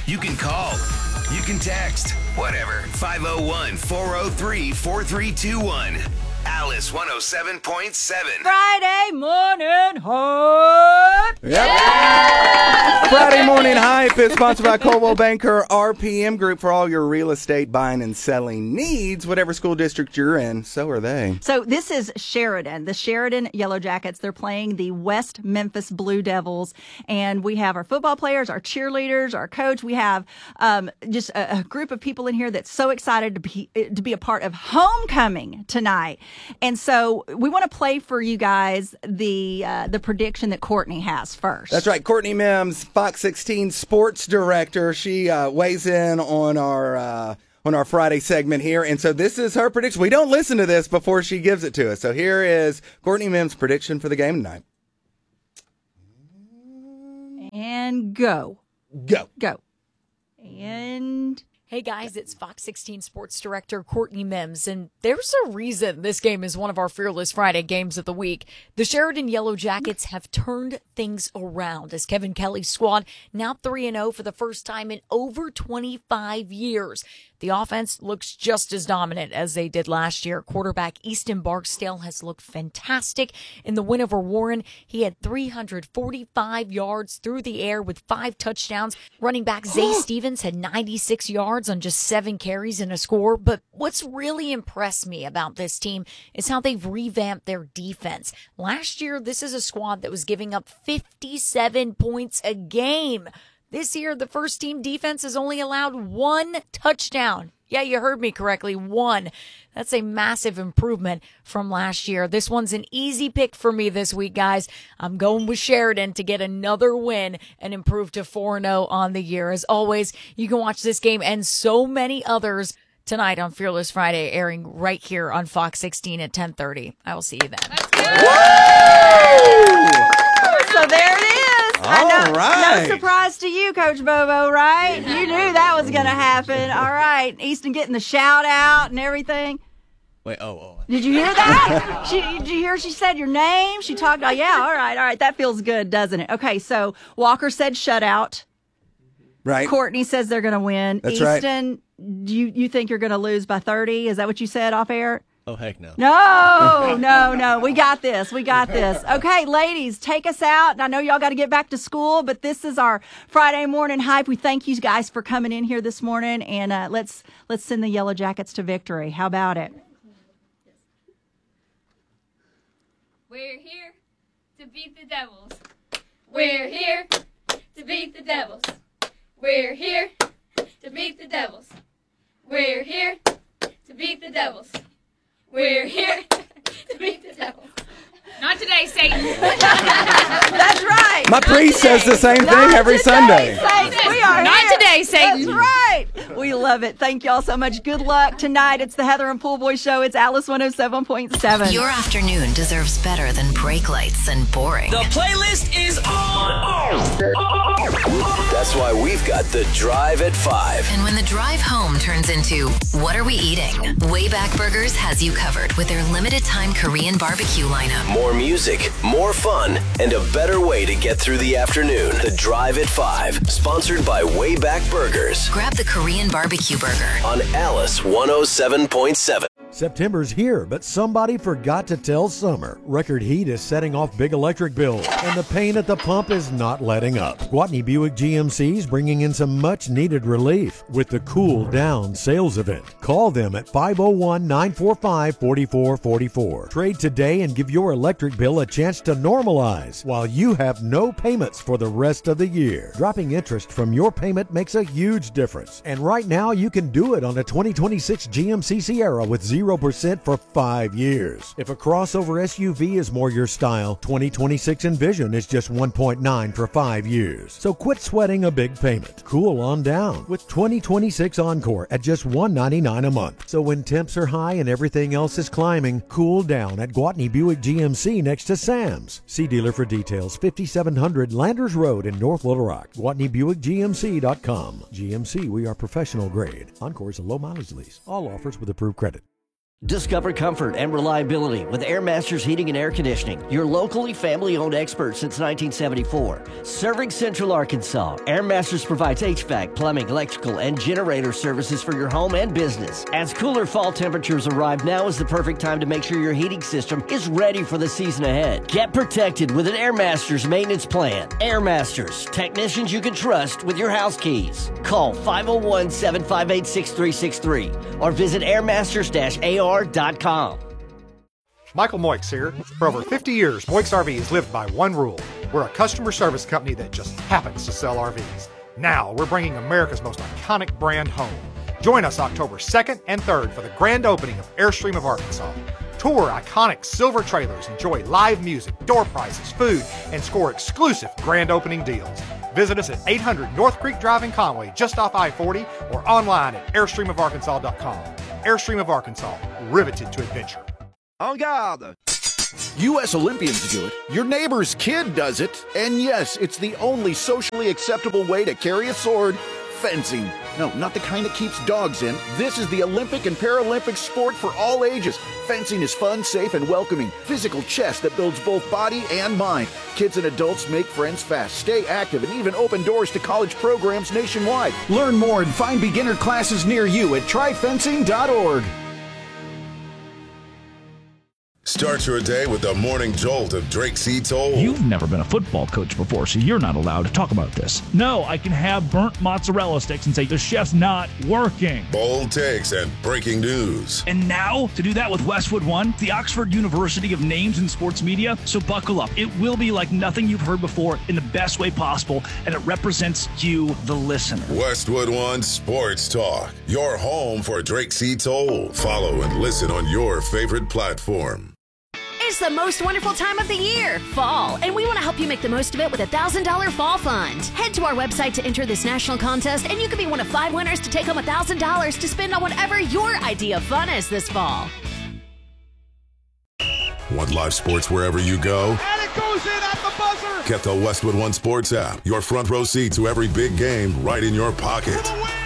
You can call. You can text. Whatever. 501-403-4321. Alice 107.7. Friday morning hype. Yep. Friday morning hype is sponsored by Coldwell Banker RPM Group for all your real estate buying and selling needs. Whatever school district you're in, so are they. So this is Sheridan, the Sheridan Yellow Jackets. They're playing the West Memphis Blue Devils, and we have our football players, our cheerleaders, our coach. We have just a group of people in here that's so excited to be a part of homecoming tonight. And so we want to play for you guys the prediction that Courtney has first. That's right. Courtney Mims, Fox 16 sports director. She weighs in on our Friday segment here. And so this is her prediction. We don't listen to this before she gives it to us. So here is Courtney Mims' prediction for the game tonight. And go. Go. And... Hey guys, it's Fox 16 Sports Director Courtney Mims, and there's a reason this game is one of our Fearless Friday games of the week. The Sheridan Yellow Jackets have turned things around as Kevin Kelly's squad now 3-0 for the first time in over 25 years. The offense looks just as dominant as they did last year. Quarterback Easton Barksdale has looked fantastic. In the win over Warren, he had 345 yards through the air with 5 touchdowns. Running back Zay Stevens had 96 yards on just 7 carries and a score. But what's really impressed me about this team is how they've revamped their defense. Last year, this is a squad that was giving up 57 points a game. This year, the first team defense has only allowed 1 touchdown. Yeah, you heard me correctly, 1. That's a massive improvement from last year. This one's an easy pick for me this week, guys. I'm going with Sheridan to get another win and improve to 4-0 on the year. As always, you can watch this game and so many others tonight on Fearless Friday, airing right here on Fox 16 at 10:30. I will see you then. So there it is. All right. No surprise to you, Coach Bobo, right? You knew that was going to happen. All right. Easton getting the shout out and everything. Wait, oh. Did you hear that? Did you hear she said your name? She talked, all right. That feels good, doesn't it? Okay, so Walker said shutout. Right. Courtney says they're going to win. That's right. Easton, you think you're going to lose by 30? Is that what you said off air? Oh, heck no. No. We got this. Okay, ladies, take us out. I know y'all got to get back to school, but this is our Friday morning hype. We thank you guys for coming in here this morning, and let's send the Yellow Jackets to victory. How about it? We're here to beat the Devils. We're here to beat the Devils. We're here to beat the Devils. We're here to beat the Devils. We're here to beat the Devils. Not today, Satan. That's right. My priest says the same thing every Sunday. Satan. We are Not here. today, Satan. That's right. We love it. Thank y'all so much. Good luck tonight. It's the Heather and Pool Boy Show. It's Alice 107.7. Your afternoon deserves better than brake lights and boring. The playlist is on. That's why we've got the Drive at 5. And when the drive home turns into, what are we eating? Wayback Burgers has you covered with their limited time Korean barbecue lineup. More music, more fun, and a better way to get through the afternoon. The Drive at 5, sponsored by Wayback Burgers. Grab the Korean barbecue burger On Alice 107.7. September's here, but somebody forgot to tell Summer. Record heat is setting off big electric bills, and the pain at the pump is not letting up. Gwatney Buick GMC is bringing in some much-needed relief with the Cool Down sales event. Call them at 501-945-4444. Trade today and give your electric bill a chance to normalize while you have no payments for the rest of the year. Dropping interest from your payment makes a huge difference, and right now you can do it on a 2026 GMC Sierra with 0% for 5 years. If a crossover SUV is more your style, 2026 Envision is just 1.9 for 5 years. So quit sweating a big payment. Cool on down with 2026 Encore at just $199 a month. So when temps are high and everything else is climbing, cool down at Gwatney Buick GMC next to Sam's. See dealer for details. 5700 Landers Road in North Little Rock. GwatneyBuickGMC.com. GMC, we are professional grade. Encore is a low mileage lease. All offers with approved credit. Discover comfort and reliability with Air Masters Heating and Air Conditioning, your locally family-owned expert since 1974. Serving Central Arkansas, Air Masters provides HVAC, plumbing, electrical, and generator services for your home and business. As cooler fall temperatures arrive, now is the perfect time to make sure your heating system is ready for the season ahead. Get protected with an Air Masters maintenance plan. Air Masters, technicians you can trust with your house keys. Call 501-758-6363 or visit airmasters-ar.com. Michael Moix here. For over 50 years, Moix RV has lived by one rule. We're a customer service company that just happens to sell RVs. Now, we're bringing America's most iconic brand home. Join us October 2nd and 3rd for the grand opening of Airstream of Arkansas. Tour iconic silver trailers, enjoy live music, door prizes, food, and score exclusive grand opening deals. Visit us at 800 North Creek Drive in Conway, just off I-40, or online at airstreamofarkansas.com. Airstream of Arkansas, riveted to adventure. En garde! U.S. Olympians do it, your neighbor's kid does it, and yes, it's the only socially acceptable way to carry a sword, fencing. No, not the kind that keeps dogs in. This is the Olympic and Paralympic sport for all ages. Fencing is fun, safe, and welcoming. Physical chess that builds both body and mind. Kids and adults make friends fast, stay active, and even open doors to college programs nationwide. Learn more and find beginner classes near you at tryfencing.org. Start your day with the morning jolt of Drake C. Toll. You've never been a football coach before, so you're not allowed to talk about this. No, I can have burnt mozzarella sticks and say the chef's not working. Bold takes and breaking news. And now, to do that with Westwood One, the Oxford University of Names in Sports Media. So buckle up. It will be like nothing you've heard before in the best way possible, and it represents you, the listener. Westwood One Sports Talk, your home for Drake C. Toll. Follow and listen on your favorite platform. It's the most wonderful time of the year, fall, and we want to help you make the most of it with a $1,000 fall fund. Head to our website to enter this national contest, and you could be one of 5 winners to take home $1,000 to spend on whatever your idea of fun is this fall. Want live sports wherever you go? And it goes in at the buzzer! Get the Westwood One Sports app, your front row seat to every big game right in your pocket.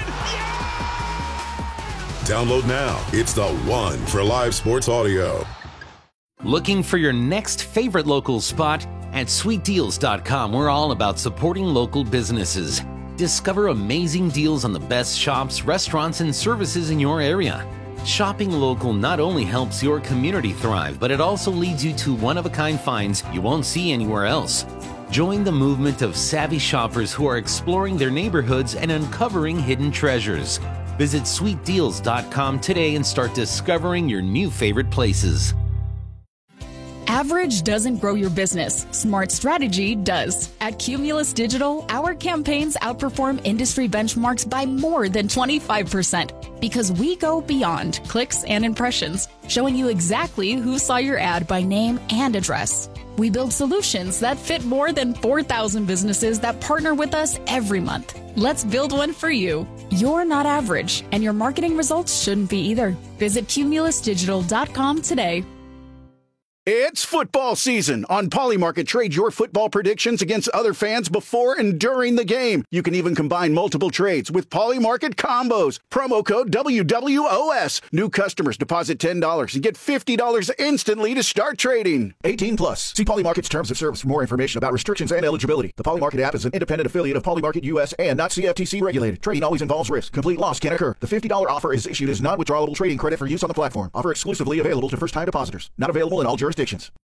Download now. It's the one for live sports audio. Looking for your next favorite local spot? At sweetdeals.com, we're all about supporting local businesses. Discover amazing deals on the best shops, restaurants, and services in your area. Shopping local not only helps your community thrive, but it also leads you to one-of-a-kind finds you won't see anywhere else. Join the movement of savvy shoppers who are exploring their neighborhoods and uncovering hidden treasures. Visit sweetdeals.com today and start discovering your new favorite places. Average doesn't grow your business. Smart strategy does. At Cumulus Digital, our campaigns outperform industry benchmarks by more than 25% because we go beyond clicks and impressions, showing you exactly who saw your ad by name and address. We build solutions that fit more than 4,000 businesses that partner with us every month. Let's build one for you. You're not average, and your marketing results shouldn't be either. Visit cumulusdigital.com today. It's football season. On Polymarket, trade your football predictions against other fans before and during the game. You can even combine multiple trades with Polymarket combos. Promo code WWOS. New customers deposit $10 and get $50 instantly to start trading. 18 plus. See Polymarket's terms of service for more information about restrictions and eligibility. The Polymarket app is an independent affiliate of Polymarket US and not CFTC regulated. Trading always involves risk. Complete loss can occur. The $50 offer is issued as non-withdrawable trading credit for use on the platform. Offer exclusively available to first-time depositors. Not available in all jurisdictions.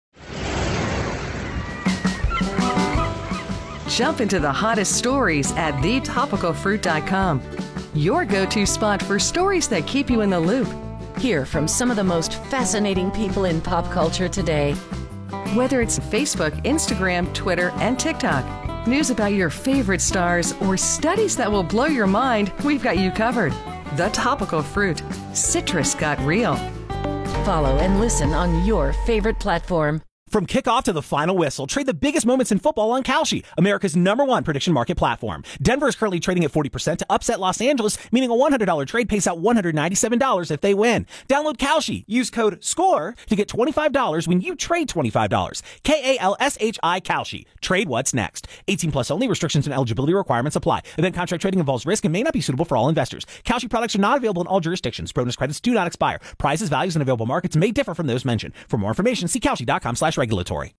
Jump into the hottest stories at thetopicalfruit.com. Your go-to spot for stories that keep you in the loop. Hear from some of the most fascinating people in pop culture today. Whether it's Facebook, Instagram, Twitter, and TikTok, news about your favorite stars, or studies that will blow your mind, we've got you covered. The Topical Fruit. Citrus got real. Follow and listen on your favorite platform. From kickoff to the final whistle, trade the biggest moments in football on Kalshi, America's #1 prediction market platform. Denver is currently trading at 40% to upset Los Angeles, meaning a $100 trade pays out $197 if they win. Download Kalshi. Use code SCORE to get $25 when you trade $25. KALSHI Kalshi. Trade what's next. 18 plus only. Restrictions and eligibility requirements apply. Event contract trading involves risk and may not be suitable for all investors. Kalshi products are not available in all jurisdictions. Bonus credits do not expire. Prices, values, and available markets may differ from those mentioned. For more information, see Kalshi.com/regulatory.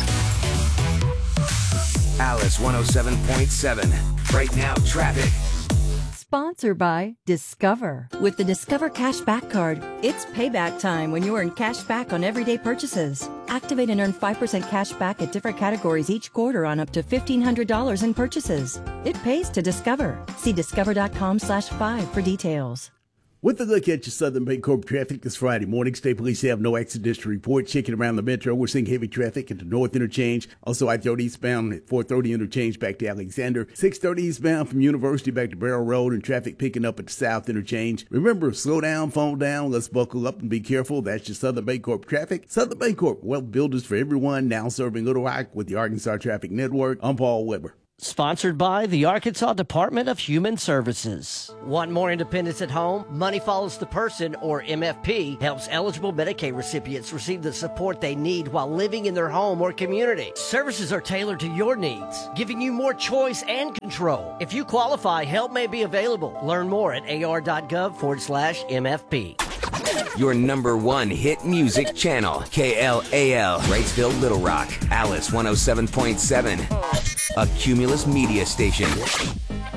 Alice 107.7. Right now, traffic. Sponsored by Discover. With the Discover Cashback Card, it's payback time when you earn cash back on everyday purchases. Activate and earn 5% cash back at different categories each quarter on up to $1,500 in purchases. It pays to Discover. See discover.com/5 for details. With a look at your Southern Bancorp traffic this Friday morning, State Police have no accidents to report. Checking around the metro, we're seeing heavy traffic at the North Interchange. Also, I-30 eastbound at 430 Interchange back to Alexander. 630 eastbound from University back to Barrel Road, and traffic picking up at the South Interchange. Remember, slow down, phone down. Let's buckle up and be careful. That's your Southern Bancorp traffic. Southern Bancorp, wealth builders for everyone, now serving Little Rock with the Arkansas Traffic Network. I'm Paul Weber. Sponsored by the Arkansas Department of Human Services. Want more independence at home? Money Follows the Person, or MFP, helps eligible Medicaid recipients receive the support they need while living in their home or community. Services are tailored to your needs, giving you more choice and control. If you qualify, help may be available. Learn more at ar.gov/MFP. Your #1 hit music channel, KLAL, Wrightsville, Little Rock, Alice 107.7, a Cumulus media station.